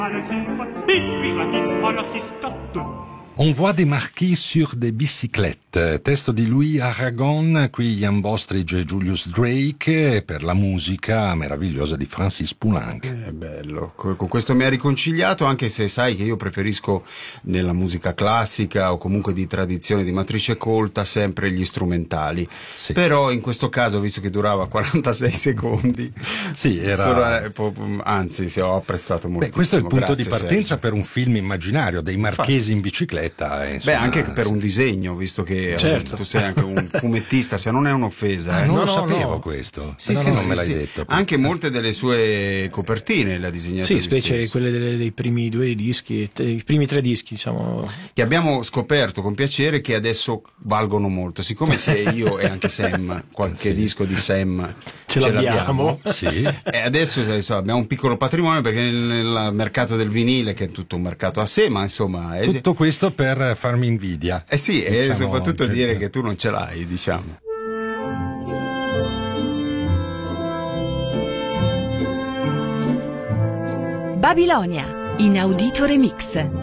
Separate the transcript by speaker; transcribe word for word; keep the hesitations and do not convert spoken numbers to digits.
Speaker 1: On voit des marquis sur des bicyclettes, testo di Louis Aragon, qui Jan Bostridge e Julius Drake, e per la musica meravigliosa di Francis Poulenc.
Speaker 2: È bello, con questo mi ha riconciliato, anche se sai che io preferisco nella musica classica o comunque di tradizione di matrice colta sempre gli strumentali, sì. Però in questo caso, visto che durava quarantasei secondi,
Speaker 1: sì, era...
Speaker 2: solo, anzi sì, ho apprezzato molto.
Speaker 1: Beh, questo è il punto
Speaker 2: Grazie,
Speaker 1: di partenza
Speaker 2: Sergio.
Speaker 1: Per un film immaginario dei marchesi Infatti. In bicicletta. Eh, insomma,
Speaker 2: Beh, anche per un disegno, visto che
Speaker 3: certo.
Speaker 2: tu sei anche un fumettista, se non è un'offesa.
Speaker 1: Ah,
Speaker 2: eh.
Speaker 1: non
Speaker 3: no,
Speaker 1: lo
Speaker 3: no,
Speaker 1: sapevo
Speaker 3: no.
Speaker 1: questo,
Speaker 2: Sì,
Speaker 1: però
Speaker 2: sì,
Speaker 1: non
Speaker 2: sì,
Speaker 1: me l'hai
Speaker 2: sì.
Speaker 1: detto.
Speaker 2: Anche molte delle sue copertine le ha disegnate
Speaker 3: Sì,
Speaker 2: lui
Speaker 3: specie
Speaker 2: stesso.
Speaker 3: quelle delle, dei primi due dischi, i primi tre dischi, diciamo.
Speaker 2: Che abbiamo scoperto con piacere che adesso valgono molto. Siccome sia io e anche Sam, qualche
Speaker 1: sì.
Speaker 2: disco di Sam
Speaker 3: ce,
Speaker 2: ce
Speaker 3: l'abbiamo.
Speaker 2: l'abbiamo.
Speaker 1: Sì.
Speaker 2: E adesso insomma, abbiamo un piccolo patrimonio perché nel, nel mercato del vinile, che è tutto un mercato a sé, ma insomma... È...
Speaker 1: Tutto questo per farmi invidia.
Speaker 2: Eh sì,
Speaker 1: diciamo,
Speaker 2: e soprattutto
Speaker 1: cioè...
Speaker 2: dire che tu non ce l'hai, diciamo.
Speaker 4: Babilonia, inaudito remix.